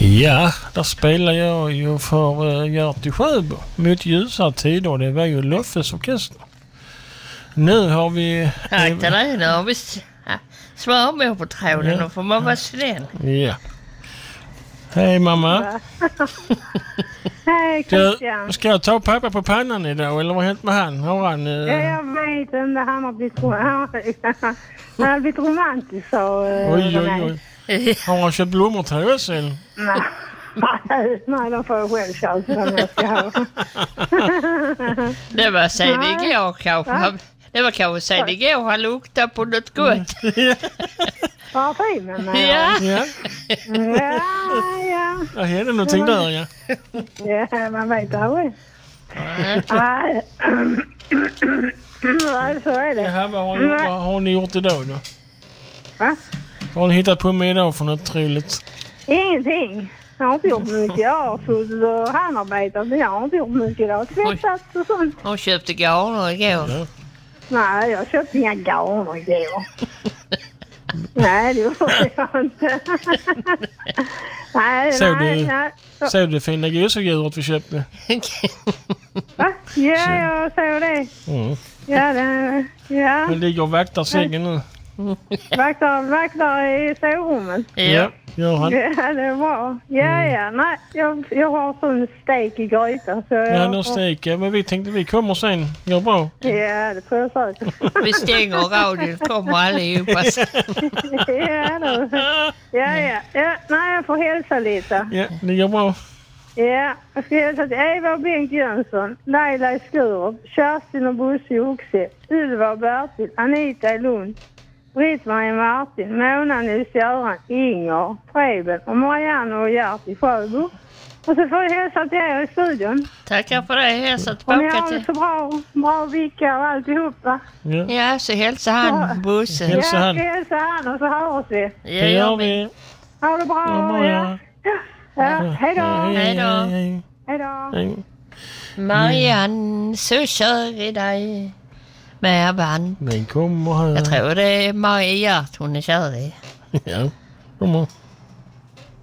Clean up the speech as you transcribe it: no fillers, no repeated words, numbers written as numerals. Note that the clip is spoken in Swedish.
Ja, där spelar jag ju för Gerty Sjöbo mot ljusare tider. Det var ju Loffes orkester. Nu har vi... Tack till dig, nu har vi Svarmor på tråden och får man vara snäll. Ja. Hej mamma. Hej Christian. Ska jag ta pappa på pannan idag eller vad har hänt med han? Har han... Ja, jag vet inte, han har blivit romantisk så... Oj. Har han köpt blommor till oss eller? Nej, de får jag själv köpa om jag ska ha. Det var sen igår kanske. Det var kanske sen igår han luktade på något gott. Vad fin den är. Ja. Ja, är det någonting där, ja? Ja, man vet aldrig. Nej, så är det. Jaha, vad har ni gjort idag då? Va? Vad har ni hittat på med idag för något trevligt? Ingenting. Jag har inte gjort mycket. Jag har suttit och handarbetat, men jag har inte gjort mycket idag. Tvättat och sånt. Hon köpte garner igår. Ja. Nej, jag köpte inga garner igår. Nej, det gjorde jag inte. Såg du fina gosedjuret vi köpte? Va? Ja, jag såg det. Mm. Ja. Men ligger och vaktar sängen nu. Vaktar i sovrummet. Ja, gör han. Ja, det är bra. Ja. Nej, jag har sån stek i grytan. Så Ja, då steker. Men vi tänkte vi kommer sen. Går bra. Ja, det tror jag säkert. Vi stänger radion, kommer allihopa. Ja. Nej, jag får hälsa lite. Ja, det går bra. Ja, jag ska hälsa till Eva och Bengt Jönsson, Laila i Skurup, Kerstin och Bosse i Oxe, Ylva och Bertil, Anita i Lund, Britt-Marie Martin, Mona, Nils-Göran, Inger, Preben och Marianne och Gert i Sjöbo. Och så får jag hälsa till er i studion. Tackar för det, hälsa Och tillbaka ni har till... det så bra vickar och alltihopa. Ja, så hälsa han Bosse. Jag ska hälsa han och så hörs vi. Det gör vi. Ha det bra. Ja, hej då. Hej då. Marianne, så kör vi dig med band. Den kommer här. Jag tror det är Maria Gert hon är kär i. Ja, kommer.